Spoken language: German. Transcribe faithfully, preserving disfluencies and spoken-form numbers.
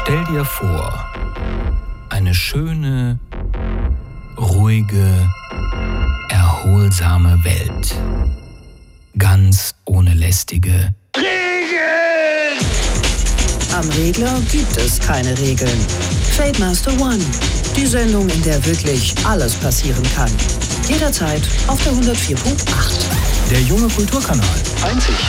Stell dir vor, eine schöne, ruhige, erholsame Welt. Ganz ohne lästige Regeln! Am Regler gibt es keine Regeln. Trademaster One, die Sendung, in der wirklich alles passieren kann. Jederzeit auf der hundertvier Punkt acht. Der junge Kulturkanal. Einzig